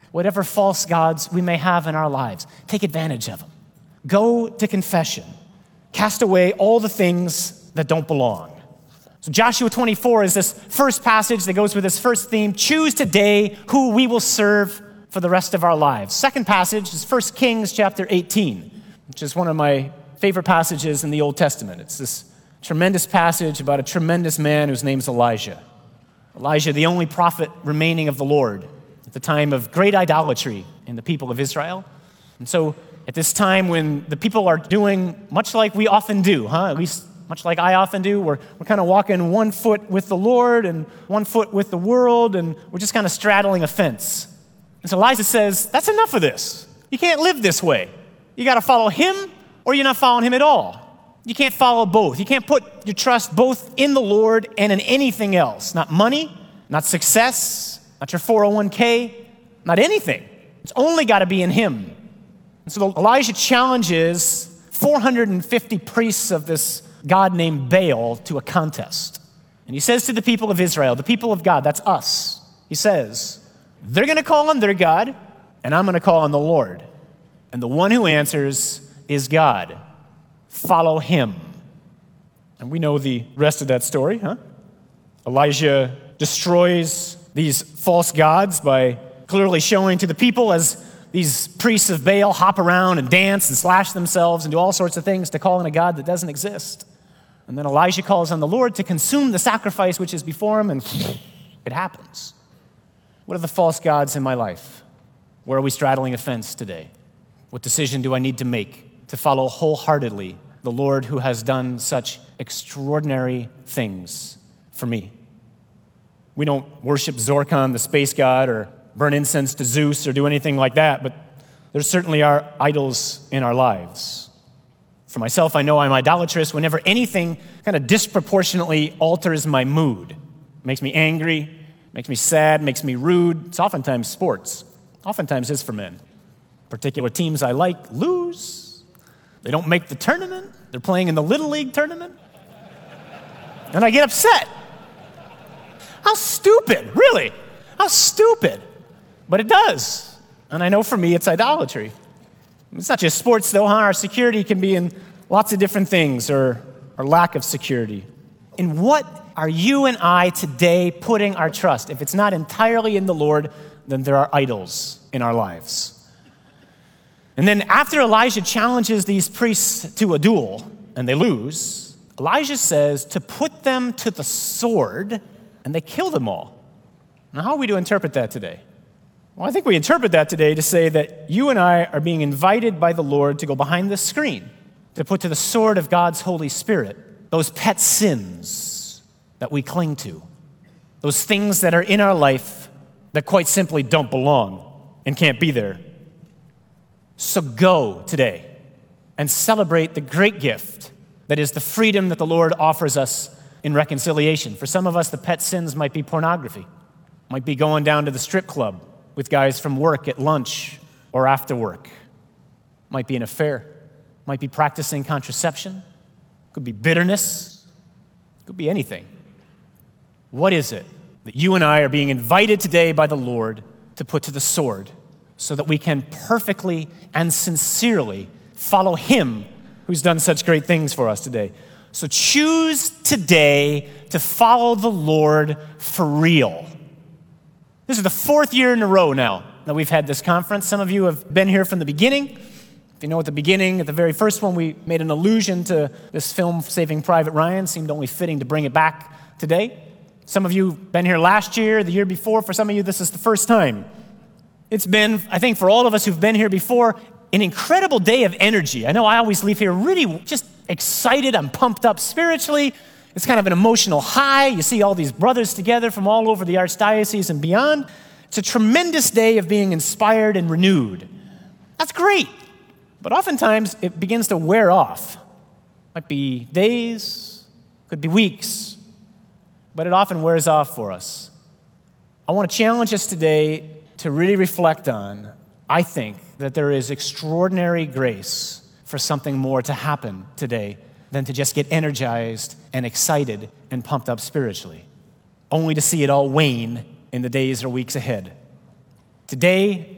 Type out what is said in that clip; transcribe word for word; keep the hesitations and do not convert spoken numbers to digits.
whatever false gods we may have in our lives. Take advantage of them. Go to confession. Cast away all the things that don't belong. So Joshua twenty-four is this first passage that goes with this first theme. Choose today who we will serve for the rest of our lives. Second passage is First Kings chapter eighteen, which is one of my favorite passages in the Old Testament. It's this tremendous passage about a tremendous man whose name is Elijah. Elijah, the only prophet remaining of the Lord at the time of great idolatry in the people of Israel. And so at this time when the people are doing much like we often do, huh? At least much like I often do, we're, we're kind of walking one foot with the Lord and one foot with the world, and we're just kind of straddling a fence. And so Elijah says, that's enough of this. You can't live this way. You got to follow him, or you're not following him at all. You can't follow both. You can't put your trust both in the Lord and in anything else. Not money, not success, not your four oh one k, not anything. It's only got to be in him. And so Elijah challenges four hundred fifty priests of this God named Baal to a contest. And he says to the people of Israel, the people of God, that's us, he says, they're going to call on their God, and I'm going to call on the Lord. And the one who answers is God. Follow him. And we know the rest of that story, huh? Elijah destroys these false gods by clearly showing to the people as these priests of Baal hop around and dance and slash themselves and do all sorts of things to call on a God that doesn't exist. And then Elijah calls on the Lord to consume the sacrifice which is before him, and it happens. What are the false gods in my life? Where are we straddling a fence today? What decision do I need to make to follow wholeheartedly the Lord who has done such extraordinary things for me? We don't worship Zorkon, the space god, or burn incense to Zeus or do anything like that, but there certainly are idols in our lives. For myself, I know I'm idolatrous whenever anything kind of disproportionately alters my mood. It makes me angry, makes me sad, makes me rude. It's oftentimes sports. Oftentimes is for men. Particular teams I like lose. They don't make the tournament. They're playing in the Little League tournament. And I get upset. How stupid, really. How stupid. But it does. And I know for me, it's idolatry. It's not just sports, though, huh? Our security can be in lots of different things, or, or lack of security. In what are you and I today putting our trust? If it's not entirely in the Lord, then there are idols in our lives. And then after Elijah challenges these priests to a duel, and they lose, Elijah says to put them to the sword, and they kill them all. Now, how are we to interpret that today? Well, I think we interpret that today to say that you and I are being invited by the Lord to go behind the screen, to put to the sword of God's Holy Spirit those pet sins that we cling to, those things that are in our life that quite simply don't belong and can't be there. So go today and celebrate the great gift that is the freedom that the Lord offers us in reconciliation. For some of us, the pet sins might be pornography, might be going down to the strip club with guys from work at lunch or after work. Might be an affair. Might be practicing contraception. Could be bitterness. Could be anything. What is it that you and I are being invited today by the Lord to put to the sword so that we can perfectly and sincerely follow him who's done such great things for us today? So choose today to follow the Lord for real. This is the fourth year in a row now that we've had this conference. Some of you have been here from the beginning. If you know at the beginning, at the very first one, we made an allusion to this film, Saving Private Ryan. Seemed only fitting to bring it back today. Some of you have been here last year, the year before. For some of you, this is the first time. It's been, I think for all of us who've been here before, an incredible day of energy. I know I always leave here really just excited. I'm pumped up spiritually. It's kind of an emotional high. You see all these brothers together from all over the archdiocese and beyond. It's a tremendous day of being inspired and renewed. That's great. But oftentimes it begins to wear off. Might be days, could be weeks, but it often wears off for us. I want to challenge us today to really reflect on, I think, that there is extraordinary grace for something more to happen today than to just get energized and excited and pumped up spiritually, only to see it all wane in the days or weeks ahead. Today,